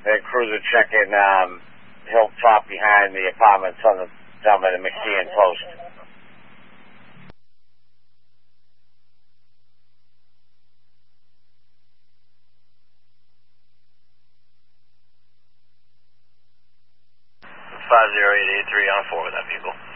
The cruiser checking Hilltop behind the apartments on the down by the McKeon Post. $50883 on 4 with that vehicle.